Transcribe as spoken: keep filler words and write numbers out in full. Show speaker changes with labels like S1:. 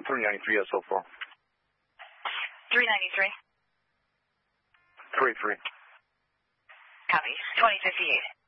S1: three ninety-three S O four.
S2: three ninety-three.
S1: three three.
S2: Copy. twenty fifty-eight.